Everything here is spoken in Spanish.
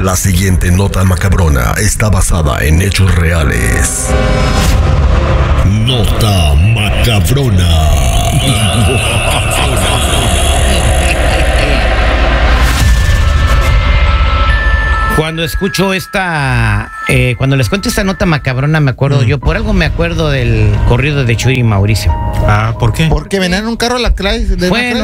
La siguiente nota macabrona está basada en hechos reales. Nota macabrona. Cuando escucho cuando les cuento esta nota macabrona, me acuerdo, yo por algo me acuerdo del corrido de Chuy y Mauricio. ¿Por qué? Porque venían en un carro a la clase. Fue